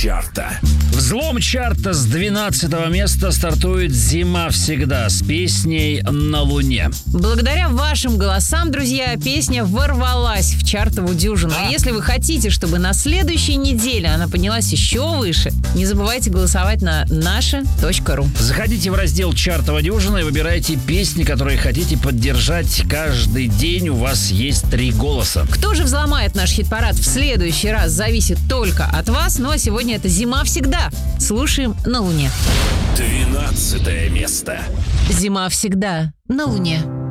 чарта. Взлом чарта с 12 места стартует «Зима всегда» с песней «На Луне». Благодаря вашим голосам, друзья, песня ворвалась в чартовую дюжину. А если вы хотите, чтобы на следующей неделе она поднялась еще выше, не забывайте голосовать на наше.ру. Заходите в раздел «Чартовая дюжина» и выбирайте песни, которые хотите поддержать каждый день. У вас есть 3 голоса. Кто же взломает наш хит-парад в следующий раз, зависит только от вас. Ну а сегодня это «Зима всегда». Слушаем «На Луне». 12 место. «Зима всегда» на Луне.